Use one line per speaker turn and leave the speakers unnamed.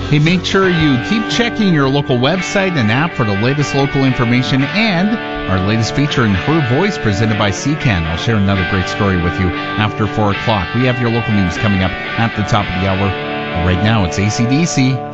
Hey, make sure you keep checking your local website and app for the latest local information and our latest feature in Her Voice presented by CCAN. I'll share another great story with you after 4 o'clock. We have your local news coming up at the top of the hour. Right now, it's AC/DC.